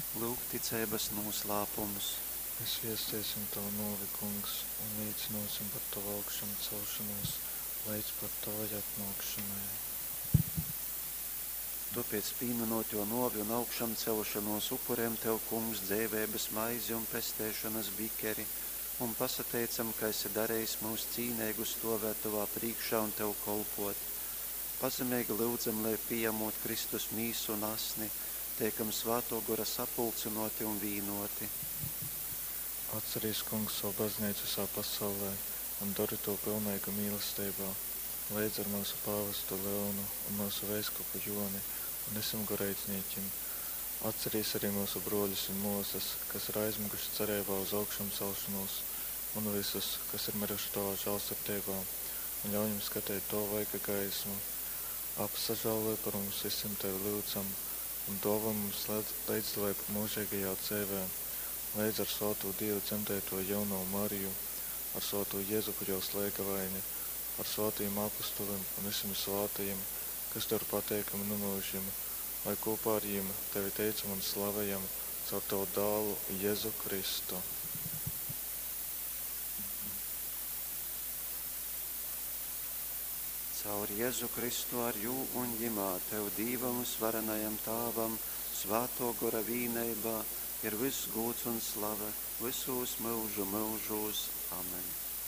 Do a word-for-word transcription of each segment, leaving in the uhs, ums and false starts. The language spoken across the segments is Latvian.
Lūk ticības noslēpumus. Mēs viestiesim tavu novi, kungs, un liecināsim par tavu augšanu celšanos, līdz pat tavai atnākšanai. Tāpēc pieminot jo novi un augšanu celšanos upuriem tev, kungs, dzēvības maizi un pestēšanas bikeri, un pasateicam, ka esi darējis mūs cīnēgu stovēt tavā priekšā un tev kolpot. Pazemīgi lūdzam, lai pieņemot Kristus mīsu un asni, teikam svāto gora sapulcinoti un vīnoti. Atceries, kungs, savu baznīcu visā pasaulē un dari to pilnīgu mīlestībā, līdz ar mūsu pāvestu Leonu un mūsu veiskupu Joni un esam garīdzniekiem. Atceries arī mūsu broļus un mūsas, kas ir aizmiguši cerībā uz augšām celšanos, un visus, kas ir miruši tavā žēlsirdībā, un ļauj jums skatīt to vaiga gaismu. Apsažālē par mums visiem tevi lūdzam, un dāvā mums līdzdalību mūžīgajā dzīvē, līdz ar svēto Dievu dzemdēto jauno Mariju, ar svēto Jēzu Kristus liekavaini, ar svētajiem apostoliem un visiem svētajiem, kas tur pateikami numūžam, lai kopā ar jiem tevi teicam un slavējam caur tavu dālu Jēzu Kristu. Caur Jēzu Kristu ar jū un ģimā tev dīvam svarenajam tāvam, svāto gora vīneibā, ir viss gods un slava, visos mūžu mūžos. Amen.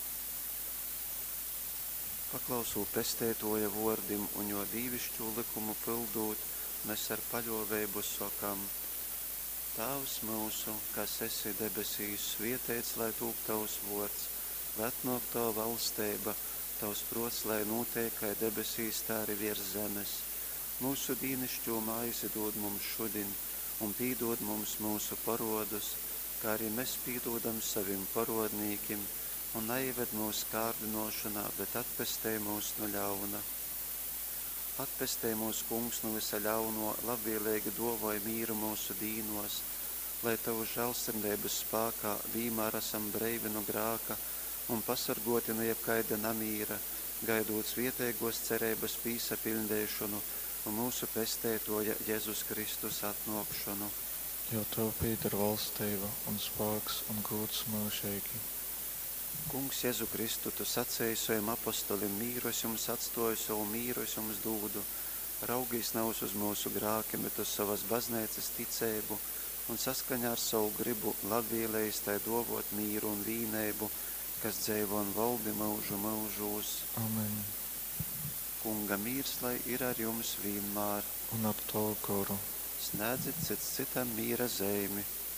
Paklausū pestētoja vordim un jo dīvišķu likumu pildūt, mēs ar paļovēbu sakam. Tavs mūsu, kas esi debesīs, svētīts, lai tūp tavs vārds, lai atnāk tava valstība, tavs prots, lai notiek kā debesīs, tā arī virs zemes. Mūsu dīnišķo maizi dod mums šodien, un pīdod mums mūsu parodus, kā arī mēs pīdodam saviem parodnīkim, un neieved mūsu kārdinošanā, bet atpestē mūs no ļauna. Atpestē mūs, kungs, no visa ļauno, labvēlīgi dāvāj mīru mūsu dīnos, lai tavu žēlsirdības spēkā vienmēr esam breivi no grēka un pasargoti no jebkaida namīra, gaidot svētīgos cerības pīsapildīšanu un mūsu pestētoja Jēzus Kristus atnākšanu. Jo tev pieder valstība un spēks un gods mūžīgi. Kungs Jēzu Kristu, tu sacēji saviem apostolim, mīru es jums atstāju, savu mīru es jums dūdu. Raugīs nav uz mūsu grēkiem, bet uz savas baznīcas ticību, un saskaņā ar savu gribu labvēlējis tai dāvāt mīru un vienību, kas dzīvo un valdi mūžu mūžos. Amen. Kunga mīrs, lai ir ar jums vienmēr. Un ap tavu garu. Sniedzit cits citam mīra zīmi.